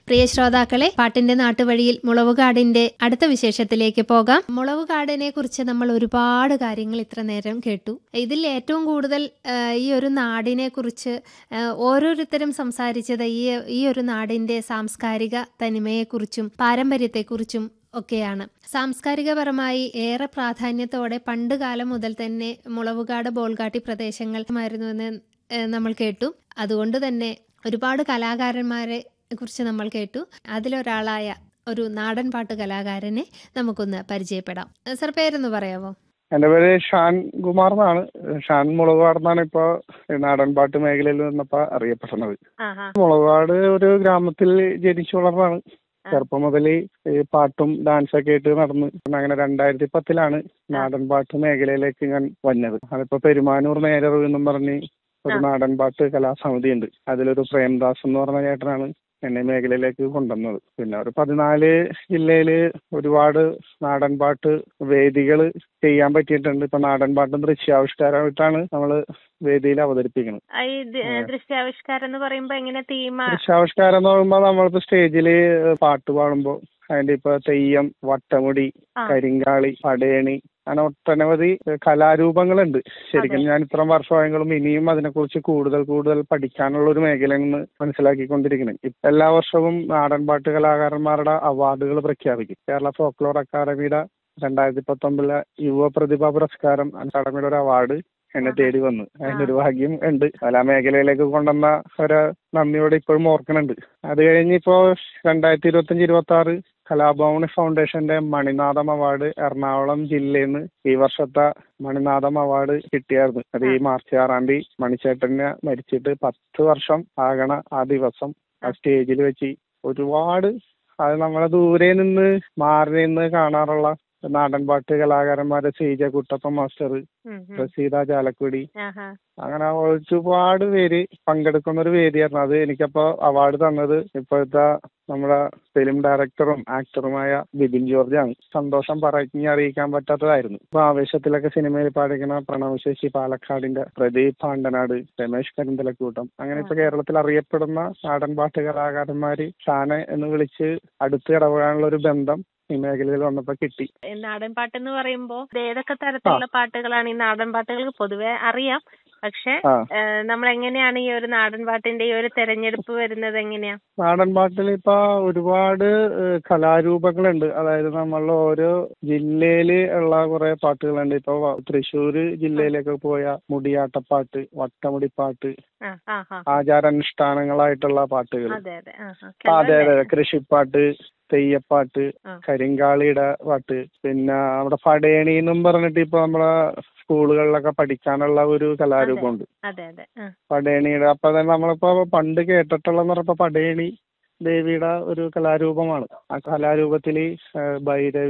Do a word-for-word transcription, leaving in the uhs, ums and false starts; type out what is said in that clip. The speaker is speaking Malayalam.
പ്രിയ ശ്രോതാക്കളെ, പാട്ടിന്റെ നാട്ടുവഴിയിൽ മുളവുകാടിന്റെ അടുത്ത വിശേഷത്തിലേക്ക് പോകാം. മുളവുകാടിനെ കുറിച്ച് നമ്മൾ ഒരുപാട് കാര്യങ്ങൾ ഇത്ര നേരം കേട്ടു. ഇതിൽ ഏറ്റവും കൂടുതൽ ഈ ഒരു നാടിനെ കുറിച്ച് ഓരോരുത്തരും സംസാരിച്ചത് ഈ ഈ ഒരു നാടിന്റെ സാംസ്കാരിക തനിമയെക്കുറിച്ചും പാരമ്പര്യത്തെക്കുറിച്ചും ഒക്കെയാണ്. സാംസ്കാരികപരമായി ഏറെ പ്രാധാന്യത്തോടെ പണ്ട് കാലം മുതൽ തന്നെ മുളവുകാട് ബോൾഗാട്ടി പ്രദേശങ്ങളുമായിരുന്നുവെന്ന് നമ്മൾ കേട്ടു. അതുകൊണ്ട് തന്നെ ഒരുപാട് കലാകാരന്മാരെ കുറിച്ച് നമ്മൾ കേട്ടു. അതിലൊരാളായ ഒരു നാടൻ പാട്ട് കലാകാരനെ നമുക്കൊന്ന് പരിചയപ്പെടാം. സർ, പേരൊന്ന് പറയാമോ? എന്റെ പേര് ഷാൻ കുമാർ എന്നാണ്. ഷാൻ മുളകുകാട് എന്നാണ് ഇപ്പൊ നാടൻ പാട്ട് മേഖലയിൽ നിന്നപ്പോ അറിയപ്പെടുന്നത്. മുളകുകാട് ഒരു ഗ്രാമത്തിൽ ജനിച്ചു വളർന്നാണ്. ചെറുപ്പം മുതൽ ഈ പാട്ടും ഡാൻസൊക്കെ ആയിട്ട് നടന്ന് അങ്ങനെ രണ്ടായിരത്തി പത്തിലാണ് നാടൻ പാട്ട് മേഖലയിലേക്ക് ഞാൻ വന്നത്. അതിപ്പോ പെരുമാനൂർ നേരറിവ് എന്നും പറഞ്ഞ് ഒരു നാടൻ പാട്ട് കലാസമിതി ഉണ്ട്. അതിലൊരു പ്രേംദാസ് എന്ന് പറഞ്ഞ ചേട്ടനാണ് എന്നെ മേഖലയിലേക്ക് കൊണ്ടുവന്നത്. പിന്നെ ഒരു പതിനാല് ജില്ലയില് ഒരുപാട് നാടൻ പാട്ട് വേദികൾ ചെയ്യാൻ പറ്റിയിട്ടുണ്ട്. ഇപ്പൊ നാടൻ പാട്ടും ദൃശ്യാവിഷ്കാരമായിട്ടാണ് നമ്മള് വേദിയിൽ അവതരിപ്പിക്കുന്നത്. ദൃശ്യാവിഷ്കാരം എന്ന് പറയുമ്പോ എങ്ങനെ തീം? ദൃശ്യാവിഷ്കാരം എന്ന് പറയുമ്പോ നമ്മളിപ്പോ സ്റ്റേജില് പാട്ട് പാടുമ്പോ അതിന്റെ ഇപ്പൊ തെയ്യം, വട്ടമുടി, കരിങ്കാളി, പടയണി, അങ്ങനെ ഒട്ടനവധി കലാരൂപങ്ങളുണ്ട്. ശരിക്കും ഞാൻ ഇത്രയും വർഷമായെങ്കിലും ഇനിയും അതിനെക്കുറിച്ച് കൂടുതൽ കൂടുതൽ പഠിക്കാനുള്ള ഒരു മേഖലയെന്ന് മനസ്സിലാക്കിക്കൊണ്ടിരിക്കുന്നത്. ഇപ്പൊ എല്ലാ വർഷവും നാടൻ പാട്ട് കലാകാരന്മാരുടെ അവാർഡുകൾ പ്രഖ്യാപിക്കും. കേരള ഫോക്ലോർ അക്കാദമിയുടെ രണ്ടായിരത്തി പത്തൊമ്പതിലെ യുവ പ്രതിഭാ പുരസ്കാരം അക്കാദമിയുടെ ഒരു അവാർഡ് എന്നെ തേടി വന്നു. അതിന്റെ ഒരു ഭാഗ്യം ഉണ്ട്. കലാ മേഖലയിലേക്ക് കൊണ്ടുവന്ന ഒരു നന്ദിയോടെ ഇപ്പോഴും ഓർക്കുന്നുണ്ട്. അത് കഴിഞ്ഞ് ഇപ്പോ രണ്ടായിരത്തി ഇരുപത്തി അഞ്ച് ഇരുപത്തി ആറ് കലാഭവൻ ഫൗണ്ടേഷന്റെ മണിനാഥം അവാർഡ് എറണാകുളം ജില്ലയിൽ നിന്ന് ഈ വർഷത്തെ മണിനാഥം അവാർഡ് കിട്ടിയായിരുന്നു. അത് ഈ മാർച്ച് ആറാം തീയതി മണിച്ചേട്ടനെ മരിച്ചിട്ട് പത്ത് വർഷം ആകണ ആ ദിവസം ആ സ്റ്റേജിൽ വെച്ച് ഒരുപാട് അത് നമ്മളെ ദൂരെ നിന്ന് മാറി നിന്ന് കാണാറുള്ള നാടൻ പാട്ട് കലാകാരന്മാരെ ശ്രീജ കുട്ടപ്പ മാസ്റ്റർ, പ്രസീത ചാലക്കുടി, അങ്ങനെ ഒരുപാട് പേര് പങ്കെടുക്കുന്ന ഒരു വേദിയായിരുന്നു. അത് എനിക്കപ്പോ അവാർഡ് തന്നത് ഇപ്പോഴത്തെ നമ്മുടെ ഫിലിം ഡയറക്ടറും ആക്ടറുമായ ബിബിൻ ജോർജ് ആണ്. സന്തോഷം പറഞ്ഞ് അറിയിക്കാൻ പറ്റാത്തതായിരുന്നു. ഇപ്പൊ ആവേശത്തിലൊക്കെ സിനിമയിൽ പാടിക്കുന്ന പ്രണവ് ശശി പാലക്കാടിന്റെ, പ്രദീപ് പാണ്ടനാട്, രമേശ് കരിന്തലക്കൂട്ടം, അങ്ങനെ ഇപ്പൊ കേരളത്തിൽ അറിയപ്പെടുന്ന നാടൻ പാട്ട് കലാകാരന്മാര് ഷാനെ എന്ന് വിളിച്ച് അടുത്ത് ഇടപെടാനുള്ള ഒരു ബന്ധം ഈ മേഖലയിൽ വന്നപ്പോ കിട്ടി. നാടൻ പാട്ട് എന്ന് പറയുമ്പോ ഏതൊക്കെ തരത്തിലുള്ള പാട്ടുകളാണ്? ഈ നാടൻ പാട്ടുകൾക്ക് പൊതുവെ അറിയാം, പക്ഷെ നമ്മൾ എങ്ങനെയാണ് ഈ ഒരു നാടൻ പാട്ടിന്റെ ഈ ഒരു തെരഞ്ഞെടുപ്പ് വരുന്നത്? എങ്ങനെയാ? നാടൻ പാട്ടിൽ ഇപ്പൊ ഒരുപാട് കലാരൂപങ്ങളുണ്ട്. അതായത് നമ്മൾ ഓരോ ജില്ലയില് ഉള്ള കുറെ പാട്ടുകളുണ്ട്. ഇപ്പൊ തൃശ്ശൂര് ജില്ലയിലേക്ക് പോയ മുടിയാട്ടപ്പാട്ട്, വട്ടമുടിപ്പാട്ട്, ആചാരാനുഷ്ഠാനങ്ങളായിട്ടുള്ള പാട്ടുകൾ, അതെ അതെ, കൃഷിപ്പാട്ട്, തെയ്യപ്പാട്ട്, കരിങ്കാളിയുടെ പാട്ട്, പിന്നെ നമ്മുടെ പടയണി എന്നും പറഞ്ഞിട്ട് ഇപ്പൊ നമ്മളെ സ്കൂളുകളിലൊക്കെ പഠിക്കാനുള്ള ഒരു കലാരൂപമുണ്ട് പടയണിയുടെ. അപ്പൊ തന്നെ നമ്മളിപ്പോ പണ്ട് കേട്ടിട്ടുള്ളതെന്ന് പറഞ്ഞപ്പോ പടയണി ദേവിയുടെ ഒരു കലാരൂപമാണ്. ആ കലാരൂപത്തില് ഭൈരവി